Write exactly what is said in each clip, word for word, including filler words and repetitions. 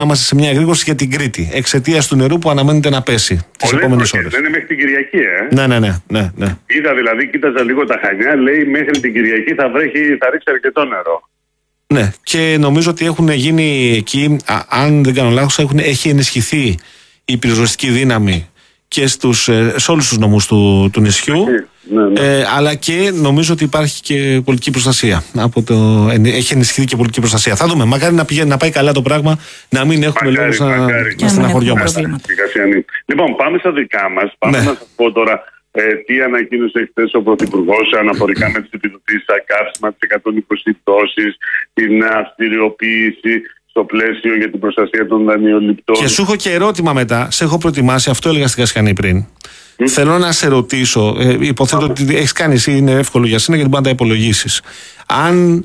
να είμαστε σε μια εγρήγορση για την Κρήτη. Εξαιτίας του νερού που αναμένεται να πέσει τις επόμενες ώρες. Δεν είναι μέχρι την Κυριακή, ε. Ναι, ναι, ναι, ναι, ναι. Είδα δηλαδή, κοίταζα λίγο τα Χανιά, λέει μέχρι την Κυριακή θα βρέχει, θα ρίξει αρκετό νερό. Ναι, και νομίζω ότι έχουν γίνει εκεί, α, αν δεν κάνω λάθος, έχουν, έχει ενισχυθεί η πυροσβεστική δύναμη και στους, σε όλους τους νομούς του, του νησιού. Ναι, ναι. Ε, αλλά και νομίζω ότι υπάρχει και πολιτική προστασία. Από το, έχει ενισχυθεί και πολιτική προστασία. Θα δούμε. Μακάρι να, πηγαίνει, να πάει καλά το πράγμα, να μην έχουμε λόγο να, να στεναχωριόμαστε. Λοιπόν, πάμε στα δικά μας. Πάμε ναι. να σας πω τώρα ε, τι ανακοίνωσε χθες ο Πρωθυπουργός αναφορικά με τις επιδοτήσεις στα καύσιμα, τις εκατόν είκοσι δόσεις, την αυστηριοποίηση στο πλαίσιο για την προστασία των δανειοληπτών. Και σου έχω και ερώτημα μετά. Σε έχω προετοιμάσει, αυτό έλεγα στην Κασιανή πριν. Mm. Θέλω να σε ρωτήσω, ε, υποθέτω ότι έχεις κάνει εσύ, είναι εύκολο για σένα γιατί μπορεί να τα υπολογίσεις. Αν,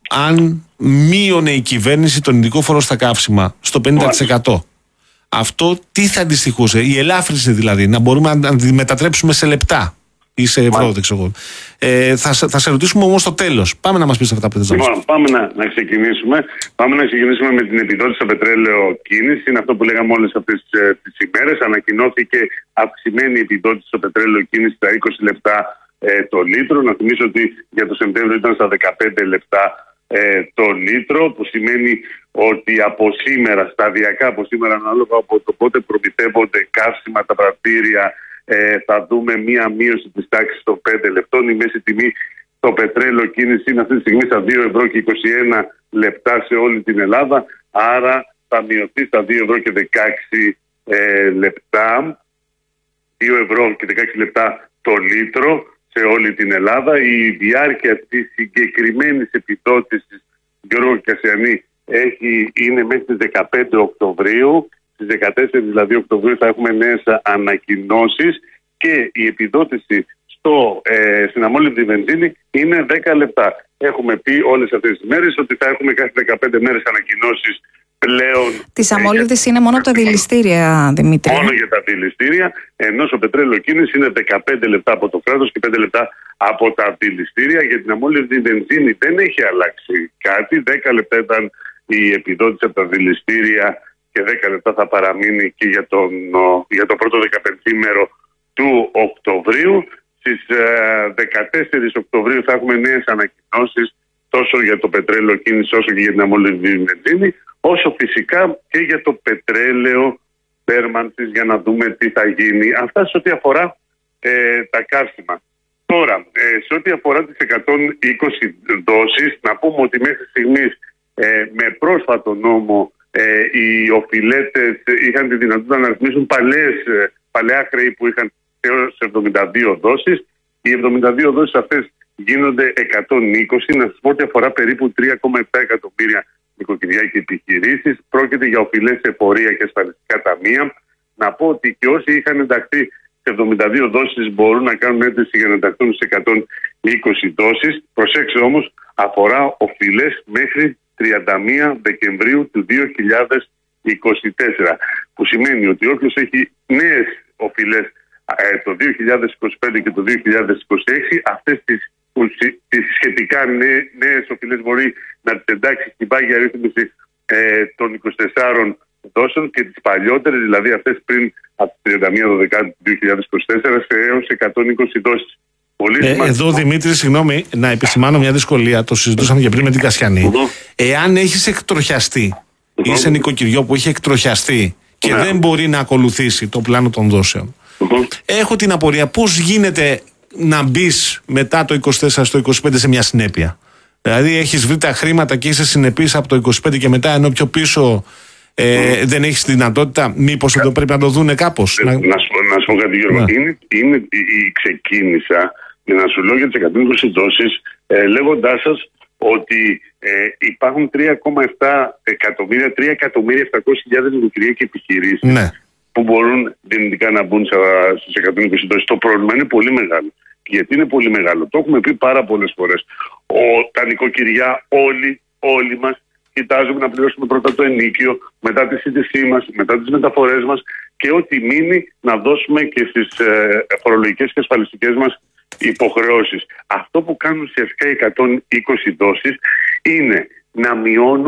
αν μείωνε η κυβέρνηση τον ειδικό φόρο στα καύσιμα στο πενήντα τοις εκατό, αυτό τι θα αντιστοιχούσε, η ελάφρυνση δηλαδή, να μπορούμε να τη μετατρέψουμε σε λεπτά ή σε ευρώ, δεν ξέρω. Ε, θα, θα σε ρωτήσουμε όμως στο τέλος. Πάμε να μας πεις αυτά που θες να μας πεις. Λοιπόν, πάμε να, να ξεκινήσουμε. Πάμε να ξεκινήσουμε με την επιδότηση στο πετρέλαιο κίνηση. Είναι αυτό που λέγαμε όλες αυτές ε, τις ημέρες. Ανακοινώθηκε αυξημένη επιδότηση στο πετρέλαιο κίνηση στα είκοσι λεπτά ε, το λίτρο. Να θυμίσω ότι για το Σεπτέμβριο ήταν στα δεκαπέντε λεπτά ε, το λίτρο, που σημαίνει ότι από σήμερα, σταδιακά από σήμερα, ανάλογα από το πότε προμηθεύονται καύσιμα τα πρατήρια, Ε, θα δούμε μία μείωση της τάξης των πέντε λεπτών. Η μέση τιμή στο πετρέλαιο κίνηση είναι αυτή τη στιγμή στα δύο ευρώ και είκοσι ένα λεπτά σε όλη την Ελλάδα. Άρα θα μειωθεί στα δύο ευρώ και δεκαέξι ε, λεπτά. δύο ευρώ και δεκαέξι λεπτά το λίτρο σε όλη την Ελλάδα. Η διάρκεια της συγκεκριμένης επιδότησης, Γιώργο Κασιανή, έχει, είναι μέχρι τις δεκαπέντε Οκτωβρίου. Στις δεκατέσσερις δηλαδή Οκτωβρίου θα έχουμε νέες ανακοινώσεις και η επιδότηση στο, ε, στην αμόλυντη βενζίνη είναι δέκα λεπτά. Έχουμε πει όλες αυτές τις μέρες ότι θα έχουμε κάθε δεκαπέντε μέρες ανακοινώσεις πλέον. Τις αμόλυντες είναι μόνο από τα δηληστήρια, Δημήτρη. Μόνο για τα δηληστήρια, ενώ στο πετρέλαιο κίνηση είναι δεκαπέντε λεπτά από το κράτος και πέντε λεπτά από τα δηληστήρια. Για την αμόλυντη βενζίνη δεν έχει αλλάξει κάτι. δέκα λεπτά ήταν η επιδότηση από τα δηληστήρια και δέκα λεπτά θα παραμείνει και για, τον, για το πρώτο δεκαπενθήμερο του Οκτωβρίου. Στις ε, δεκατέσσερις Οκτωβρίου θα έχουμε νέες ανακοινώσεις τόσο για το πετρέλαιο κίνηση όσο και για την αμόλυντη βενζίνη, όσο φυσικά και για το πετρέλαιο θέρμανσης, για να δούμε τι θα γίνει. Αυτά σε ό,τι αφορά ε, τα καύσιμα. Τώρα, ε, σε ό,τι αφορά τις εκατόν είκοσι δόσεις, να πούμε ότι μέχρι στιγμής ε, με πρόσφατο νόμο Ε, οι οφειλέτες είχαν τη δυνατότητα να ρυθμίσουν παλαιές, παλαιά χρέη που είχαν έως εβδομήντα δύο δόσεις. Οι εβδομήντα δύο δόσεις αυτές γίνονται εκατόν είκοσι. Να σας πω ότι αφορά περίπου τρία κόμμα επτά εκατομμύρια νοικοκυριά και επιχειρήσεις. Πρόκειται για οφειλές σε εφορία και ασφαλιστικά ταμεία. Να πω ότι και όσοι είχαν ενταχθεί σε εβδομήντα δύο δόσεις μπορούν να κάνουν αίτηση για να ενταχθούν σε εκατόν είκοσι δόσεις. Προσέξτε όμως, αφορά οφειλές μέχρι τριάντα μία Δεκεμβρίου του δύο χιλιάδες είκοσι τέσσερα, που σημαίνει ότι όποιος έχει νέες οφειλές ε, το δύο χιλιάδες είκοσι πέντε και το δύο χιλιάδες είκοσι έξι, αυτές τις, τις σχετικά νέ, νέες οφειλές μπορεί να τις εντάξει στην πάγια ρύθμιση ε, των είκοσι τεσσάρων δόσεων, και τις παλιότερες, δηλαδή αυτές πριν από τις τριάντα μία Δεκεμβρίου του δύο χιλιάδες είκοσι τέσσερα, σε έως εκατόν είκοσι δόσεις. Ε, εδώ, Δημήτρη, συγγνώμη, να επισημάνω μια δυσκολία. Το συζητούσαμε και πριν με την Κασιανή. Mm-hmm. Εάν έχεις εκτροχιαστεί, mm-hmm. είσαι νοικοκυριό που έχει εκτροχιαστεί και mm-hmm. δεν μπορεί να ακολουθήσει το πλάνο των δόσεων, mm-hmm. έχω την απορία πώς γίνεται να μπει μετά το είκοσι τέσσερα στο είκοσι πέντε σε μια συνέπεια. Δηλαδή, έχεις βρει τα χρήματα και είσαι συνεπής από το είκοσι πέντε και μετά, ενώ πιο πίσω ε, mm. δεν έχεις δυνατότητα. Μήπως εδώ πρέπει να το δούνε κάπως. Να, να, να, να σου πω κάτι, Γιώργο. Yeah. Είναι, είναι, η, ξεκίνησα και να σου λέω για τις εκατόν είκοσι δόσεις, ε, λέγοντάς σας ότι ε, υπάρχουν τρία κόμμα επτά εκατομμύρια, τρία εκατομμύρια επτακόσιες χιλιάδες νοικοκυριά και επιχειρήσεις ναι. που μπορούν δυνητικά να μπουν στις εκατόν είκοσι δόσεις. Το πρόβλημα είναι πολύ μεγάλο. Γιατί είναι πολύ μεγάλο? Το έχουμε πει πάρα πολλές φορές. Ο, τα νοικοκυριά, όλοι, όλοι μας, κοιτάζουμε να πληρώσουμε πρώτα το ενίκιο, μετά τη σύντησή μας, μετά τις μεταφορές μας και ό,τι μείνει να δώσουμε και στις ε, φορολογικές και ασφαλιστικές μας υποχρεώσεις. Αυτό που κάνουν ουσιαστικά οι εκατόν είκοσι δόσεις είναι να μειώνουν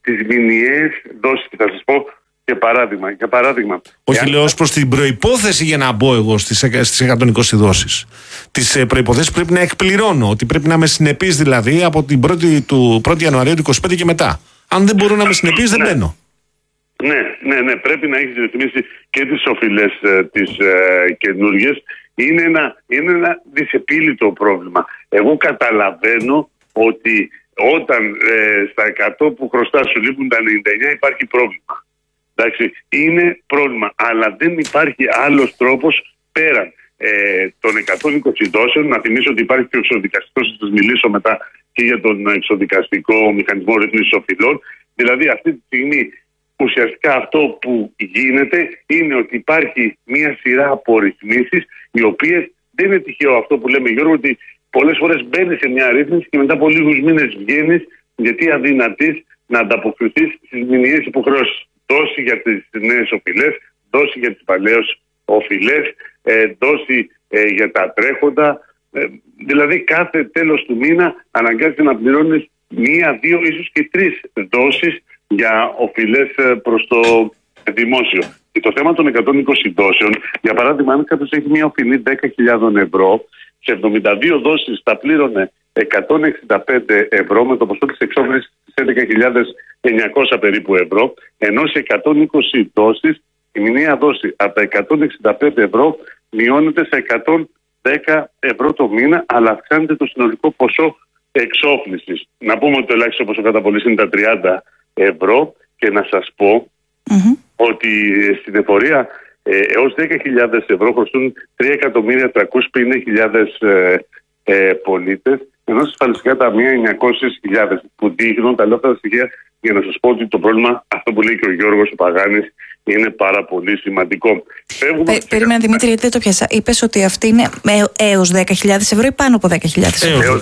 τις μηνιαίες δόσεις. Θα σας πω και παράδειγμα. Για παράδειγμα Όχι, εάν... λέω ως προς την προϋπόθεση για να μπω εγώ στις, στις εκατόν είκοσι δόσεις. Τις προϋποθέσεις πρέπει να εκπληρώνω, ότι πρέπει να είμαι συνεπής δηλαδή από την πρώτη, του πρώτη Ιανουαρίου του είκοσι πέντε και μετά. Αν δεν μπορώ να είμαι συνεπής, δεν ναι. μπαίνω. Ναι, ναι, ναι, πρέπει να έχεις ρυθμίσει και τις οφειλές ε, τις ε, καινούργιες. Είναι ένα, είναι ένα δυσεπίλητο πρόβλημα. Εγώ καταλαβαίνω ότι όταν ε, στα εκατό που χρωστά σου λείπουν τα ενενήντα εννιά υπάρχει πρόβλημα. Εντάξει, είναι πρόβλημα, αλλά δεν υπάρχει άλλος τρόπος πέραν ε, των εκατόν είκοσι δόσεων. Να θυμίσω ότι υπάρχει και ο εξοδικαστικός, θα σας μιλήσω μετά και για τον εξοδικαστικό μηχανισμό ρύθμισης οφειλών. Δηλαδή αυτή τη στιγμή ουσιαστικά αυτό που γίνεται είναι ότι υπάρχει μια σειρά από ρυθμίσεις, οι οποίες δεν είναι τυχαίο αυτό που λέμε, Γιώργο, ότι πολλές φορές μπαίνεις σε μια ρύθμιση και μετά από λίγους μήνες βγαίνεις γιατί αδυνατείς να ανταποκριθείς στις μηνιαίες υποχρεώσεις. Δόση για τις νέες οφειλές, δόση για τις παλαιές οφειλές, ε, δόση ε, για τα τρέχοντα. Ε, δηλαδή κάθε τέλος του μήνα αναγκάζεται να πληρώνεις μία, δύο, ίσως και τρεις δόσεις για οφειλές προς το δημόσιο. Και το θέμα των εκατόν είκοσι δόσεων, για παράδειγμα, αν κάποιος έχει μία οφειλή δέκα χιλιάδες ευρώ, σε εβδομήντα δύο δόσεις θα πλήρωνε εκατόν εξήντα πέντε ευρώ με το ποσό της εξόφλησης της έντεκα χιλιάδες εννιακόσια περίπου ευρώ, ενώ σε εκατόν είκοσι δόσεις η μηνιαία δόση από τα εκατόν εξήντα πέντε ευρώ μειώνεται σε εκατόν δέκα ευρώ το μήνα, αλλά αυξάνεται το συνολικό ποσό εξόφλησης. Να πούμε ότι το ελάχιστο ποσό καταβολής είναι τα τριάντα ευρώ και να σας πω mm-hmm. ότι στην εφορία ε, έως δέκα χιλιάδες ευρώ χρωστούν τρία εκατομμύρια τριακόσιες πενήντα χιλιάδες ε, ε, πολίτες, ενώ στα ασφαλιστικά ταμεία εννιακόσιες χιλιάδες, που δείχνουν τα λόγια στοιχεία για να σας πω ότι το πρόβλημα, αυτό που λέει και ο Γιώργος ο Παγάνης, είναι πάρα πολύ σημαντικό. Πε, περίμενα Δημήτρη, γιατί δεν το πιάσα. Είπες ότι αυτή είναι έως δέκα χιλιάδες ευρώ ή πάνω από δέκα χιλιάδες ευρώ? Έως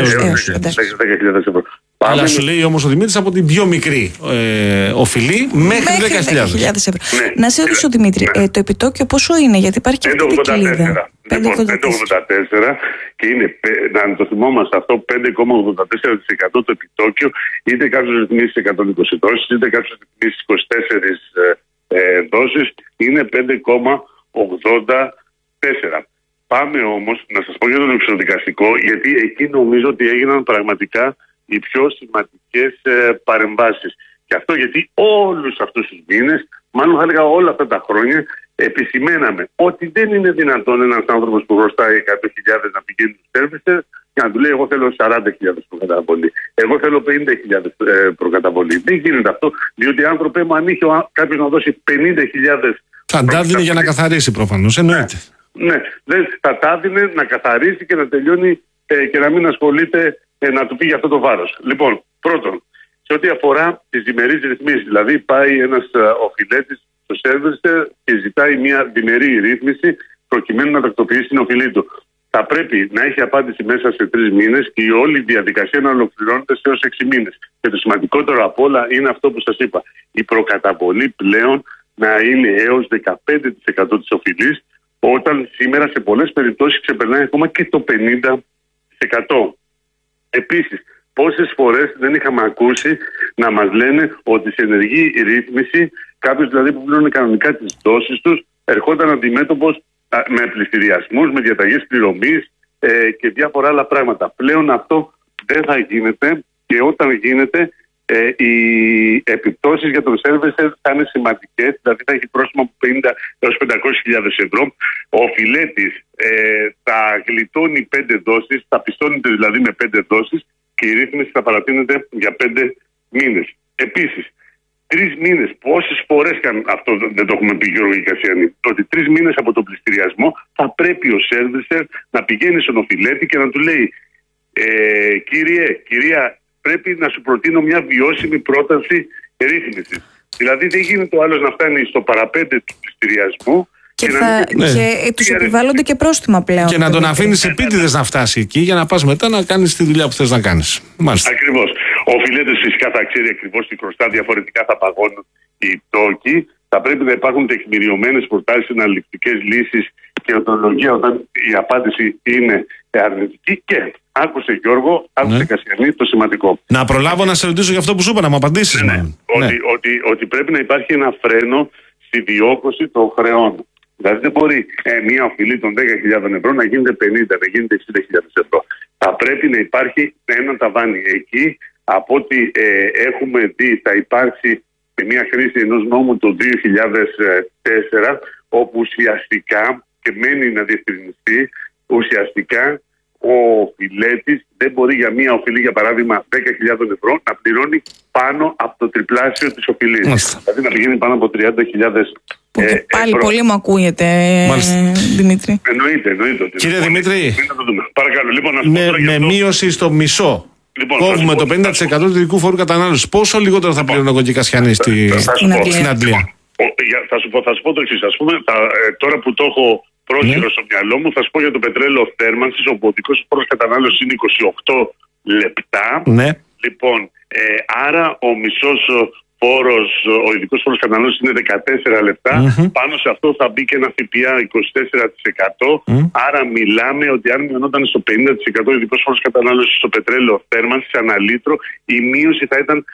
δέκα χιλιάδες ευρώ. Αλλά πάμε... σου λέει όμως ο Δημήτρης από την πιο μικρή ε, οφειλή μέχρι δέκα χιλιάδες ευρώ. Ναι. Να σε ρωτήσω, Δημήτρη, ναι. ε, το επιτόκιο πόσο είναι, γιατί υπάρχει και αυτή η κοιλίδα. πέντε κόμμα ογδόντα τέσσερα και είναι, να το θυμόμαστε αυτό, πέντε κόμμα ογδόντα τέσσερα τοις εκατό το επιτόκιο, είτε κάποιος ρυθμίσει εκατόν είκοσι δόσεις, είτε κάποιος ρυθμίσει είκοσι τέσσερις ε, δόσεις, είναι πέντε κόμμα ογδόντα τέσσερα. Πάμε όμως να σας πω για τον εξοδικαστικό, γιατί εκεί νομίζω ότι έγιναν πραγματικά οι πιο σημαντικές ε, παρεμβάσεις. Και αυτό γιατί όλους αυτούς τους μήνες, μάλλον θα έλεγα όλα αυτά τα χρόνια, επισημέναμε ότι δεν είναι δυνατόν ένας άνθρωπος που χρωστάει εκατό χιλιάδες να πηγαίνει στους σέρβισερ και να του λέει εγώ θέλω σαράντα χιλιάδες προκαταβολή. Εγώ θέλω πενήντα χιλιάδες ε, προκαταβολή. Δεν γίνεται αυτό, διότι άνθρωπε μου, αν είχε κάποιος να δώσει πενήντα χιλιάδες. Θα τα δίνει για να καθαρίσει προφανώς, εννοείται. Ναι, ναι, θα τα δίνει να καθαρίσει και να τελειώνει ε, και να μην ασχολείται ε, να του πει για αυτό το βάρος. Λοιπόν, πρώτον, σε ό,τι αφορά τις διμερείς ρυθμίσεις, δηλαδή πάει ένας ε, οφειλέτης στο σέρβερ και ζητάει μια διμερή ρύθμιση προκειμένου να τακτοποιήσει την οφειλή του. Θα πρέπει να έχει απάντηση μέσα σε τρεις μήνες και η όλη διαδικασία να ολοκληρώνεται σε έως έξι μήνες. Και το σημαντικότερο απ' όλα είναι αυτό που σας είπα. Η προκαταβολή πλέον να είναι έως δεκαπέντε τοις εκατό της οφειλής, όταν σήμερα σε πολλές περιπτώσεις ξεπερνάει ακόμα και το πενήντα τοις εκατό. Επίσης, πόσες φορές δεν είχαμε ακούσει να μας λένε ότι σε ενεργή ρύθμιση, κάποιος δηλαδή που πλήρωνε κανονικά τις δόσεις τους, ερχόταν αντιμέτωπος με πληστηριασμούς, με διαταγές πληρωμής ε, και διάφορα άλλα πράγματα. Πλέον αυτό δεν θα γίνεται και όταν γίνεται ε, οι επιπτώσεις για τον σέρβερ θα είναι σημαντικές, δηλαδή θα έχει πρόστιμο από πενήντα έως πεντακόσιες χιλιάδες ευρώ. Ο οφειλέτης ε, θα γλιτώνει πέντε δόσεις, θα πιστώνεται δηλαδή με πέντε δόσεις και η ρύθμιση θα παρατείνεται για πέντε μήνες. Επίσης, τρεις μήνες, πόσες φορές καν, αυτό δεν το έχουμε πει Γιώργο Κασιανή, ότι τρεις μήνες από τον πληστηριασμό θα πρέπει ο σέρβισερ να πηγαίνει στον οφειλέτη και να του λέει ε, κύριε, κυρία, πρέπει να σου προτείνω μια βιώσιμη πρόταση ρύθμισης. Δηλαδή δεν γίνεται ο άλλος να φτάνει στο παραπέντε του πληστηριασμού και, και, θα, ναι. και τους επιβάλλονται και πρόστιμα πλέον. Και να τον αφήνεις επίτηδες να φτάσει εκεί για να πας μετά να κάνεις τη δουλειά που θες να κάνεις. Μάλιστα. Ακριβώς. Ο οφειλέτης φυσικά θα ξέρει ακριβώς τι χρωστά, διαφορετικά θα παγώνουν οι τόκοι. Θα πρέπει να υπάρχουν τεκμηριωμένες προτάσεις, αναλυτικές λύσεις και οντολογία όταν η απάντηση είναι αρνητική. Και άκουσε Γιώργο, άκουσε ναι. Κασιανή το σημαντικό. Να προλάβω να σε ρωτήσω για αυτό που σου είπα, να μου απαντήσεις. Ναι, ναι. Ότι, ναι. Ότι, ότι πρέπει να υπάρχει ένα φρένο στη διόκωση των χρεών. Δηλαδή δεν μπορεί ε, μια οφειλή των δέκα χιλιάδες ευρώ να γίνεται πενήντα, να γίνεται εξήντα χιλιάδες ευρώ. Θα πρέπει να υπάρχει ένα ταβάνι. Εκεί, από ό,τι ε, έχουμε δει, θα υπάρξει και μια χρήση ενός νόμου το δύο χιλιάδες τέσσερα, όπου ουσιαστικά, και μένει να διευκρινιστεί, ουσιαστικά ο οφειλέτης δεν μπορεί για μια οφειλή, για παράδειγμα δέκα χιλιάδες ευρώ, να πληρώνει πάνω από το τριπλάσιο της οφειλής. Μάλιστα. Δηλαδή να πηγαίνει πάνω από τριάντα χιλιάδες ε, ευρώ. Πάλι πολύ μου ακούγεται, ε, Δημήτρη. Εννοείται, εννοείται. Κύριε Δημήτρη, παρακαλώ, λοιπόν, να με, με μείωση στο μισό. Λοιπόν, κόβουμε το πενήντα τοις εκατό του ειδικού φόρου κατανάλωσης. Πόσο λιγότερο θα πληρώνω εγώ και Κασιανή στη... στην Αγγλία? Θα σου πω, θα σου πω το εξής. Ας πούμε, θα, ε, τώρα που το έχω πρόχειρο ναι. στο μυαλό μου, θα σου πω για το πετρέλαιο θέρμανσης, όπου ο ειδικός φόρος κατανάλωσης είναι είκοσι οκτώ λεπτά. Ναι. Λοιπόν, ε, άρα ο μισός φόρος, ο ειδικός φόρος κατανάλωσης είναι δεκατέσσερα λεπτά. Mm-hmm. Πάνω σε αυτό θα μπει και ένα ΦΠΑ είκοσι τέσσερα τοις εκατό. Mm. Άρα μιλάμε ότι αν μειωνόταν στο πενήντα τοις εκατό ο ειδικός φόρος κατανάλωσης στο πετρέλαιο θέρμανσης ανά λίτρο, η μείωση θα ήταν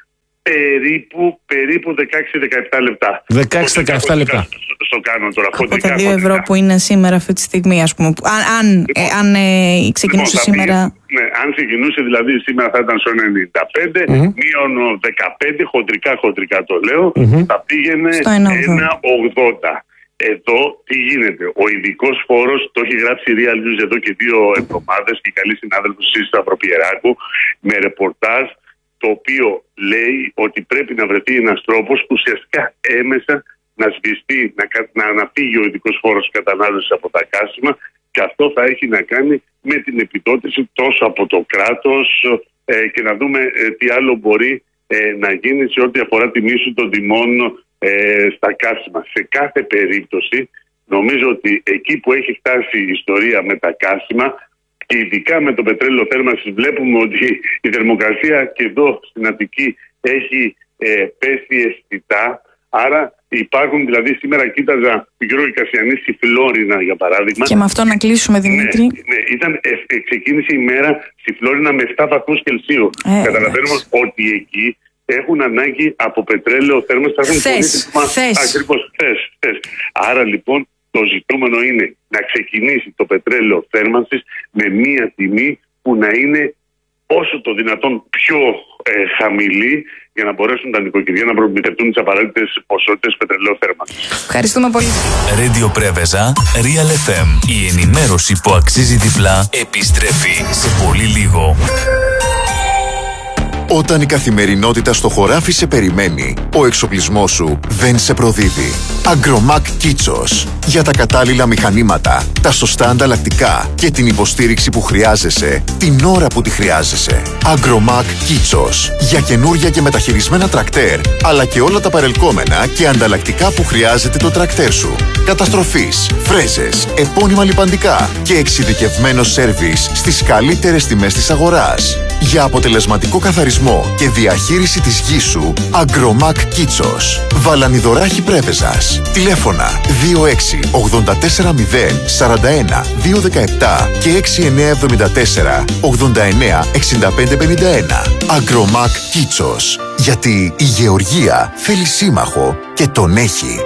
περίπου, περίπου δεκαέξι με δεκαεπτά λεπτά. δεκαέξι με δεκαεπτά λεπτά. Στο κάνω τώρα. Από τα δύο ευρώ που είναι σήμερα αυτή τη στιγμή, ας πούμε. Αν, αν, λοιπόν, ε, αν ε, ξεκινούσε λοιπόν, σήμερα. Πήγε, ναι, αν ξεκινούσε δηλαδή σήμερα θα ήταν στο ενενήντα πέντε, mm-hmm. μείον δεκαπέντε, χοντρικά, χοντρικά το λέω, mm-hmm. θα πήγαινε ένα ογδόντα. Εδώ τι γίνεται? Ο ειδικός φόρος, το έχει γράψει η Real News εδώ και δύο εβδομάδες και η καλή συνάδελφος η Σταυροπιεράκου με ρεπορτάζ, το οποίο λέει ότι πρέπει να βρεθεί ένας τρόπος ουσιαστικά έμεσα να σβηστεί, να, να αναφύγει ο ειδικός φόρος κατανάλωσης από τα καύσιμα, και αυτό θα έχει να κάνει με την επιδότηση τόσο από το κράτος ε, και να δούμε ε, τι άλλο μπορεί ε, να γίνει σε ό,τι αφορά τη μείωση των τιμών ε, στα καύσιμα. Σε κάθε περίπτωση νομίζω ότι εκεί που έχει φτάσει η ιστορία με τα καύσιμα, και ειδικά με το πετρέλαιο θέρμανσης, βλέπουμε ότι η θερμοκρασία και εδώ στην Αττική έχει ε, πέσει αισθητά. Άρα υπάρχουν, δηλαδή σήμερα κοίταζα τον κύριο Κασιανή στη Φλόρινα για παράδειγμα. Και με αυτό να κλείσουμε, Δημήτρη. Ναι, ναι, ήταν, ε, ε, ξεκίνησε η μέρα στη Φλόρινα με επτά βαθμούς Κελσίου. Ε, Καταλαβαίνουμε ε, ότι εκεί έχουν ανάγκη από πετρέλαιο θέρμανσης. Θες, θες. Ακριβώς, θες, θες. Άρα λοιπόν το ζητούμενο είναι να ξεκινήσει το πετρέλαιο θέρμανσης με μία τιμή που να είναι όσο το δυνατόν πιο ε, χαμηλή, για να μπορέσουν τα νοικοκυριά να προμηθευτούν τις απαραίτητες ποσότητες πετρελαίου θέρμανσης. Ευχαριστούμε πολύ. Radio Πρέβεζα, Real εφ εμ. Η ενημέρωση που αξίζει διπλά επιστρέφει σε πολύ λίγο. Όταν η καθημερινότητα στο χωράφι σε περιμένει, ο εξοπλισμός σου δεν σε προδίδει. Agromac Kitsos. Για τα κατάλληλα μηχανήματα, τα σωστά ανταλλακτικά και την υποστήριξη που χρειάζεσαι, την ώρα που τη χρειάζεσαι. Agromac Kitsos. Για καινούρια και μεταχειρισμένα τρακτέρ, αλλά και όλα τα παρελκόμενα και ανταλλακτικά που χρειάζεται το τρακτέρ σου. Καταστροφής, φρέζες, επώνυμα λιπαντικά και εξειδικευμένο σέρβις στις καλύτερες τιμές της αγοράς. Για αποτελεσματικό καθαρισμό και διαχείριση της γης σου, Agromac Kitsos. Βαλανιδωράχη Πρέβεζας. Τηλέφωνα δύο έξι ογδόντα τέσσερα μηδέν σαράντα ένα δύο δεκαεπτά και έξι εννιά εβδομήντα τέσσερα ογδόντα εννιά εξήντα πέντε πενήντα ένα. Agromac Kitsos. Γιατί η γεωργία θέλει σύμμαχο και τον έχει.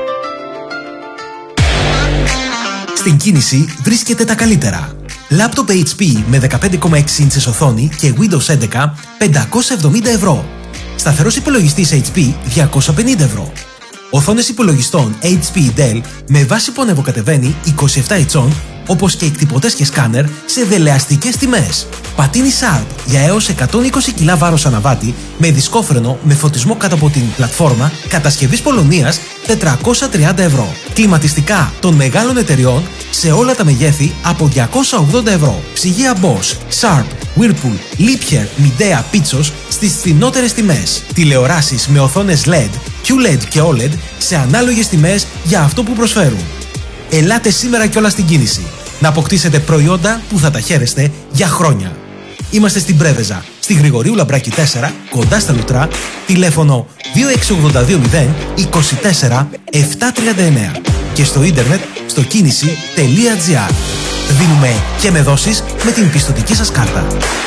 Στην κίνηση βρίσκεται τα καλύτερα. Λάπτοπ έιτς πι με δεκαπέντε κόμμα έξι ίντσες οθόνη και Windows έντεκα πεντακόσια εβδομήντα ευρώ. Σταθερός υπολογιστής έιτς πι διακόσια πενήντα ευρώ. Οθόνες υπολογιστών έιτς πι Dell με βάση που ανεβοκατεβαίνει είκοσι επτά ιντσών, όπως και εκτυπωτές και σκάνερ σε δελεαστικές τιμές. Πατίνι Sharp για έως εκατόν είκοσι κιλά βάρος αναβάτη με δισκόφρενο με φωτισμό κάτω από την πλατφόρμα κατασκευής Πολωνίας τετρακόσια τριάντα ευρώ. Κλιματιστικά των μεγάλων εταιριών σε όλα τα μεγέθη από διακόσια ογδόντα ευρώ. Ψυγεία Bosch, Sharp, Whirlpool, Liebherr, Midea, Pitsos στις φθηνότερες τιμές. Τηλεοράσεις με οθόνες ελ ι ντι, κιου ελ ι ντι και ο ελ ι ντι σε ανάλογες τιμές για αυτό που προσφέρουν. Ελάτε σήμερα κιόλα στην κίνηση να αποκτήσετε προϊόντα που θα τα χαίρεστε για χρόνια. Είμαστε στην Πρέβεζα, στη Γρηγορίου Λαμπράκη τέσσερα, κοντά στα Λουτρά, τηλέφωνο δύο έξι ογδόντα δύο μηδέν είκοσι τέσσερα επτακόσια τριάντα εννέα. και στο ίντερνετ στο κίνηση τελεία τζι άρ. Δίνουμε και με δόσεις με την πιστωτική σας κάρτα.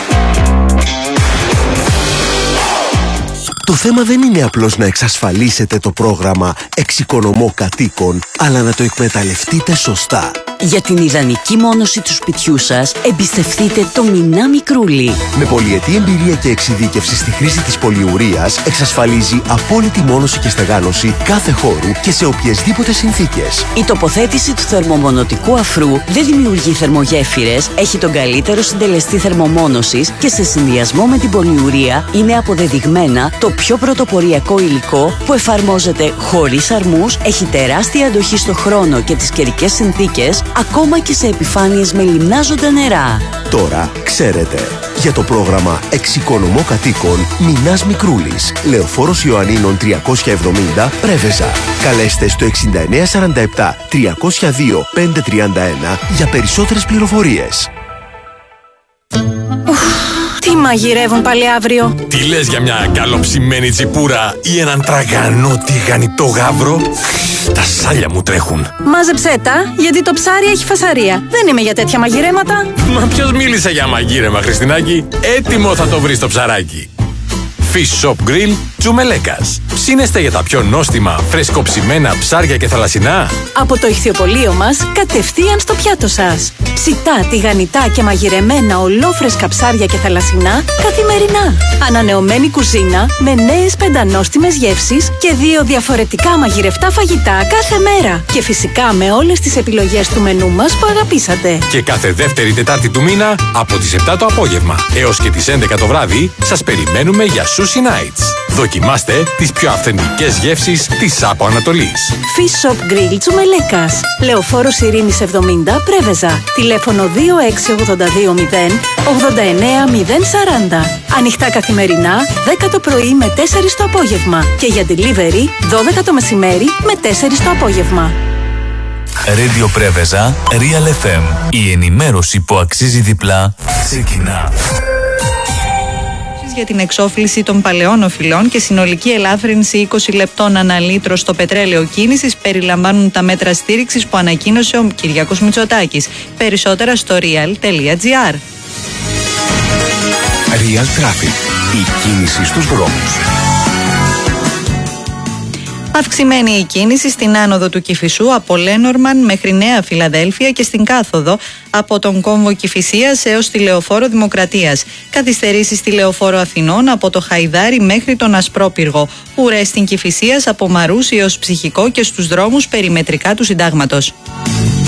Το θέμα δεν είναι απλώς να εξασφαλίσετε το πρόγραμμα Εξοικονομώ Κατοίκων, αλλά να το εκμεταλλευτείτε σωστά. Για την ιδανική μόνωση του σπιτιού σας, εμπιστευτείτε το Μινά Μικρούλι. Με πολυετή εμπειρία και εξειδίκευση στη χρήση της πολυουρίας, εξασφαλίζει απόλυτη μόνωση και στεγάνωση κάθε χώρου και σε οποιασδήποτε συνθήκες. Η τοποθέτηση του θερμομονωτικού αφρού δεν δημιουργεί θερμογέφυρες, έχει τον καλύτερο συντελεστή θερμομόνωσης και σε συνδυασμό με την πολυουρία είναι αποδεδειγμένα το πιο πρωτοποριακό υλικό που εφαρμόζεται χωρίς αρμούς, έχει τεράστια αντοχή στο χρόνο και τις καιρικές συνθήκες, ακόμα και σε επιφάνειες με λιμνάζοντα νερά. Τώρα ξέρετε. Για το πρόγραμμα Εξοικονομώ Κατοίκων, Μινάς Μικρούλης, Λεωφόρος Ιωαννίνων τριακόσια εβδομήντα, Πρέβεζα. Καλέστε στο εξήντα εννέα σαράντα επτά τριακόσια δύο πεντακόσια τριάντα ένα για περισσότερες πληροφορίες. Τι μαγειρεύουν πάλι αύριο? Τι λες για μια καλοψημένη τσιπούρα ή έναν τραγανό τηγανιτό γάβρο? Τα σάλια μου τρέχουν. Μάζεψέ τα, γιατί το ψάρι έχει φασαρία. Δεν είμαι για τέτοια μαγειρέματα. Μα ποιος μίλησε για μαγείρεμα, Χριστινάκη? Έτοιμο θα το βρεις το ψαράκι. Fish Shop Grill Τσουμελέκας. Ψήνεστε για τα πιο νόστιμα, φρεσκοψημένα ψάρια και θαλασσινά? Από το ηχθιοπωλείο μας, κατευθείαν στο πιάτο σας. Ψητά, τηγανιτά και μαγειρεμένα ολόφρεσκα ψάρια και θαλασσινά καθημερινά. Ανανεωμένη κουζίνα με νέες πεντανόστιμες γεύσεις και δύο διαφορετικά μαγειρευτά φαγητά κάθε μέρα. Και φυσικά με όλες τις επιλογές του μενού μας που αγαπήσατε. Και κάθε δεύτερη Τετάρτη του μήνα από τις επτά το απόγευμα έως και τις έντεκα το βράδυ σας περιμένουμε για Sushi Nights. Δοκιμάστε τις πιο αυθεντικές γεύσεις της Άπο Ανατολής. Fish Shop Grill Τσουμελέκας. Λεωφόρος Ειρήνης εβδομήντα, Πρέβεζα. Τηλέφωνο δύο έξι ογδόντα δύο μηδέν ογδόντα εννέα μηδέν σαράντα. Ανοιχτά καθημερινά, δέκα το πρωί με τέσσερις το απόγευμα. Και για delivery, δώδεκα το μεσημέρι με τέσσερις το απόγευμα. Radio Πρέβεζα, Real εφ εμ. Η ενημέρωση που αξίζει διπλά ξεκινά. Για την εξόφληση των παλαιών οφειλών και συνολική ελάφρυνση είκοσι λεπτών ανά λίτρο στο πετρέλαιο κίνησης περιλαμβάνουν τα μέτρα στήριξης που ανακοίνωσε ο Κυριάκος Μητσοτάκης. Περισσότερα στο real τελεία τζι άρ. Real Traffic. Η κίνηση στους δρόμους. Αυξημένη η κίνηση στην άνοδο του Κηφισού από Λένορμαν μέχρι Νέα Φιλαδέλφια και στην κάθοδο από τον κόμβο Κηφισίας έως τη Λεωφόρο Δημοκρατίας. Καθυστερήσεις στη Λεωφόρο Αθηνών από το Χαϊδάρι μέχρι τον Ασπρόπυργο. Ουρές στην Κηφισίας από Μαρούσι έως Ψυχικό και στους δρόμους περιμετρικά του Συντάγματος.